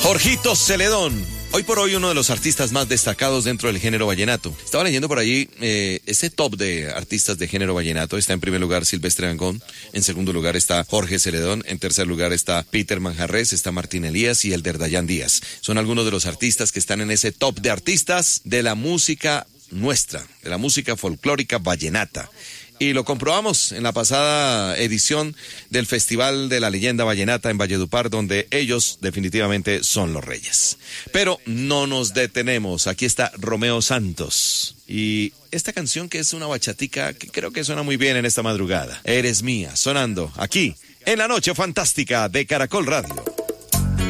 Jorgito Celedón, hoy por hoy uno de los artistas más destacados dentro del género vallenato. Estaba leyendo por allí ese top de artistas de género vallenato. Está en primer lugar Silvestre Dangond, en segundo lugar está Jorge Celedón, en tercer lugar está Peter Manjarrés, está Martín Elías y Elder Dayan Díaz. Son algunos de los artistas que están en ese top de artistas de la música nuestra, de la música folclórica vallenata. Y lo comprobamos en la pasada edición del Festival de la Leyenda Vallenata en Valledupar, donde ellos definitivamente son los reyes. Pero no nos detenemos. Aquí está Romeo Santos. Y esta canción que es una bachatica que creo que suena muy bien en esta madrugada. Eres mía, sonando aquí en la Noche Fantástica de Caracol Radio.